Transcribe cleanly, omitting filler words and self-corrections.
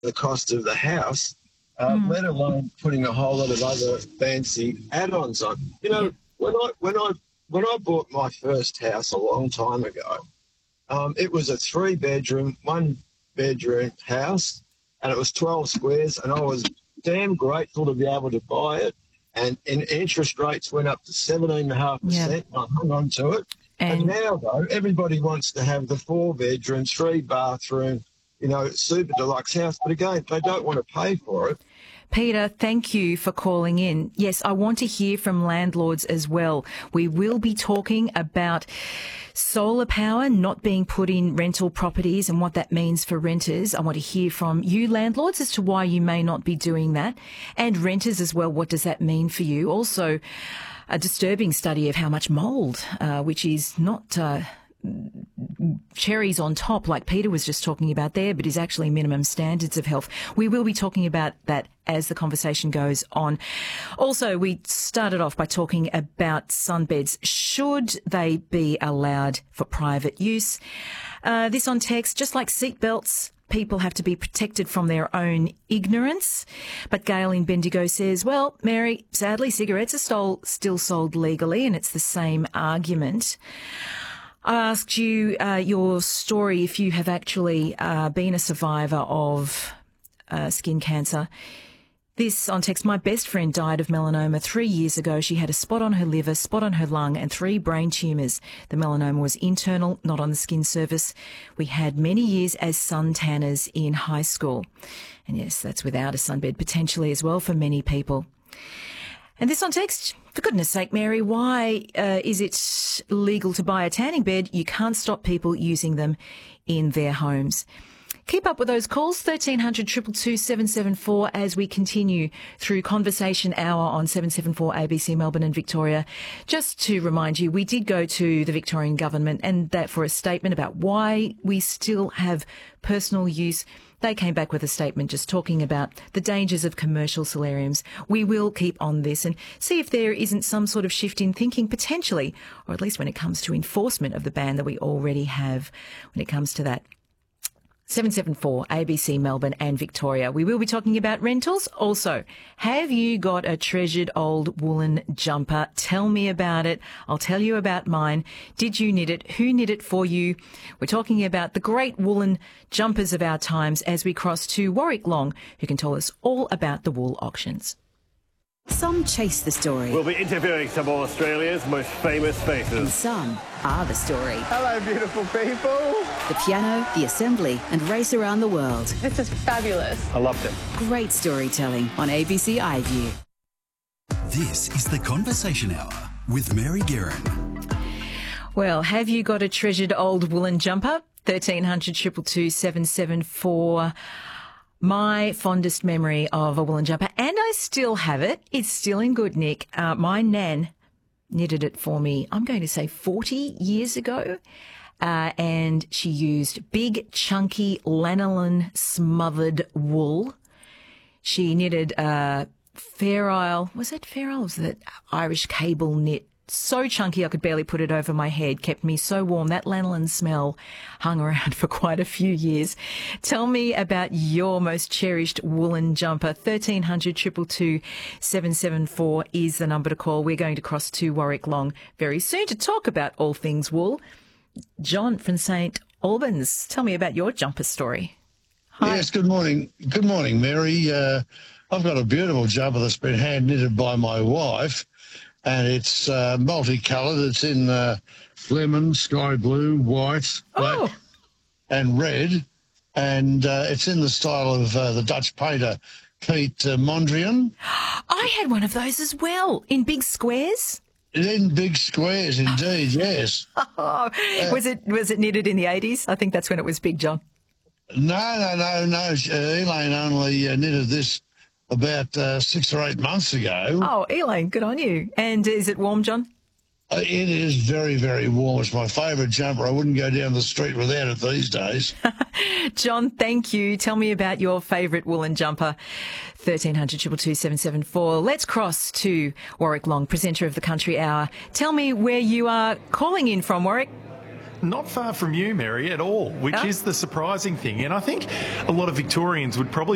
the cost of the house, let alone putting a whole lot of other fancy add-ons on. You know, when I bought my first house a long time ago, it was a 3-bedroom, 1-bedroom house, and it was 12 squares, and I was damn grateful to be able to buy it. And interest rates went up to 17.5%. I hung on to it. And now, though, everybody wants to have the 4-bedroom, 3-bathroom, you know, super deluxe house. But again, they don't want to pay for it. Peter, thank you for calling in. Yes, I want to hear from landlords as well. We will be talking about solar power not being put in rental properties and what that means for renters. I want to hear from you landlords as to why you may not be doing that, and renters as well. What does that mean for you? Also, a disturbing study of how much mould, which is not cherries on top like Peter was just talking about there, but is actually minimum standards of health. We will be talking about that as the conversation goes on. Also, we started off by talking about sunbeds. Should they be allowed for private use? This on text, just like seatbelts, people have to be protected from their own ignorance. But Gail in Bendigo says, well, Mary, sadly, cigarettes are still sold legally, and it's the same argument. I asked you your story if you have actually been a survivor of skin cancer. This on text, my best friend died of melanoma 3 years ago. She had a spot on her liver, spot on her lung and 3 brain tumours. The melanoma was internal, not on the skin surface. We had many years as sun tanners in high school. And yes, that's without a sunbed potentially as well for many people. And this on text, for goodness sake, Mary, why is it legal to buy a tanning bed? You can't stop people using them in their homes. Keep up with those calls, 1300 222 774, as we continue through Conversation Hour on 774 ABC Melbourne and Victoria. Just to remind you, we did go to the Victorian government and that for a statement about why we still have personal use. They came back with a statement just talking about the dangers of commercial solariums. We will keep on this and see if there isn't some sort of shift in thinking potentially, or at least when it comes to enforcement of the ban that we already have when it comes to that. 774 ABC Melbourne and Victoria. We will be talking about rentals. Also, have you got a treasured old woolen jumper? Tell me about it. I'll tell you about mine. Did you knit it? Who knit it for you? We're talking about the great woolen jumpers of our times as we cross to Warwick Long, who can tell us all about the wool auctions. Some chase the story. We'll be interviewing some of Australia's most famous faces. And some are the story. Hello, beautiful people. The piano, the assembly, and race around the world. This is fabulous. I loved it. Great storytelling on ABC iView. This is the Conversation Hour with Mary Guerin. Well, have you got a treasured old woolen jumper? 1300 222 774. My fondest memory of a woolen jumper, and I still have it. It's still in good nick. My nan knitted it for me, I'm going to say 40 years ago. And she used big, chunky lanolin smothered wool. She knitted Fair Isle. Was it Fair Isle? Or was it Irish cable knit? So chunky I could barely put it over my head, kept me so warm. That lanolin smell hung around for quite a few years. Tell me about your most cherished woolen jumper. 1300 222 774 is the number to call. We're going to cross to Warwick Long very soon to talk about all things wool. John from St Albans, tell me about your jumper story. Hi. Yes, good morning. Good morning, Mary. I've got a beautiful jumper that's been hand knitted by my wife. And it's multicoloured. It's in lemon, sky blue, white, black, and red. And it's in the style of the Dutch painter Piet Mondrian. I had one of those as well, in big squares. In big squares, indeed, yes. Was it knitted in the 80s? I think that's when it was big, John. No. Elaine only knitted this about 6 or 8 months ago. Oh, Elaine, good on you. And is it warm, John? It is very, very warm. It's my favourite jumper. I wouldn't go down the street without it these days. John, thank you. Tell me about your favourite woolen jumper. 1300 222 774. Let's cross to Warwick Long, presenter of the Country Hour. Tell me where you are calling in from, Warwick. Not far from you, Mary, at all, which is the surprising thing. And I think a lot of Victorians would probably